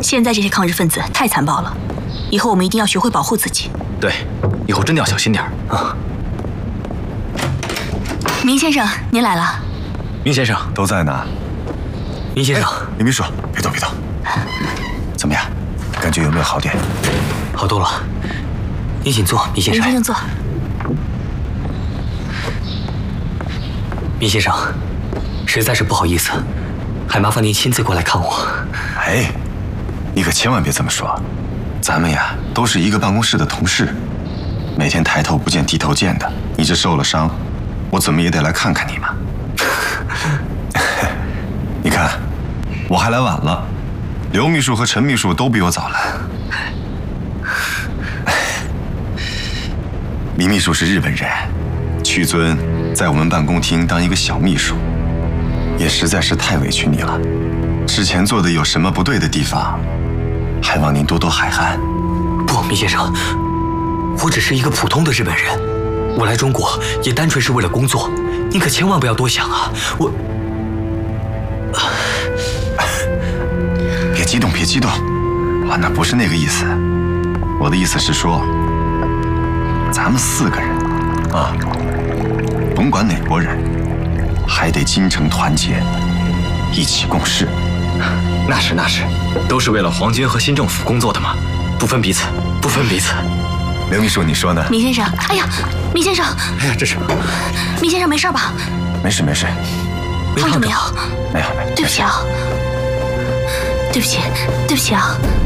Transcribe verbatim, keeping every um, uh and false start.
现在这些抗日分子太残暴了，以后我们一定要学会保护自己。 对，以后真的要小心点啊。 明先生，您来了。 明先生都在呢。 明先生， 李秘书，别动别动。怎么样？感觉有没有好点？ 好多了。您请坐，明先生。 明先生坐。 明先生，实在是不好意思，还麻烦您亲自过来看我。 哎，你可千万别这么说，咱们呀都是一个办公室的同事，每天抬头不见低头见的。你这受了伤，我怎么也得来看看你嘛。你看，我还来晚了，刘秘书和陈秘书都比我早来。李秘书是日本人，屈尊在我们办公厅当一个小秘书，也实在是太委屈你了。之前做的有什么不对的地方，还望您多多海涵。 不，明先生，我只是一个普通的日本人，我来中国也单纯是为了工作，您可千万不要多想啊！我， 别激动，别激动，我那不是那个意思，我的意思是说，咱们四个人啊，甭管哪国人，还得精诚团结，一起共事。 那是那是，都是为了皇军和新政府工作的嘛，不分彼此，不分彼此。 刘秘书，你说呢？ 明先生，哎呀，明先生， 哎呀，这是， 明先生没事吧？ 没事没事， 烫着没有？ 没有没有。 对不起啊，对不起，对不起啊。